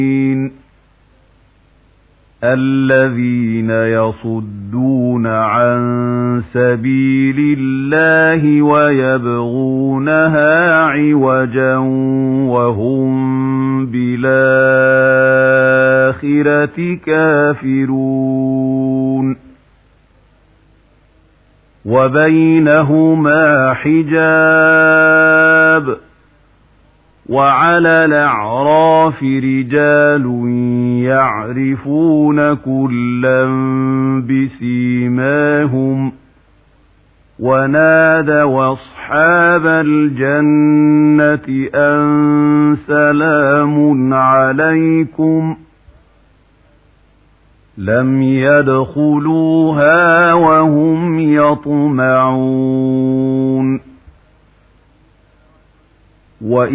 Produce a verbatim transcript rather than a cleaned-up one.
الذين يصدون عن سبيل الله ويبغونها عوجا وهم بالآخرة كافرون وبينهما حجاب وعلى الأعراف رجال يعرفون كلا بسيماهم ونادوا أصحاب الجنة أن سلام عليكم لم يدخلوها وهم يطمعون.